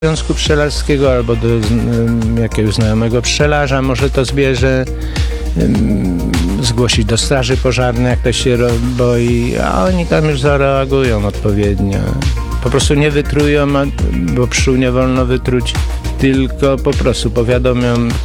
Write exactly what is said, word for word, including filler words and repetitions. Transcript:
Związku Pszczelarskiego albo do um, jakiegoś znajomego pszczelarza, może to zwierzę um, zgłosić do straży pożarnej, jak ktoś się ro- boi, a oni tam już zareagują odpowiednio. Po prostu nie wytrują, bo pszczół nie wolno wytruć, tylko po prostu powiadomią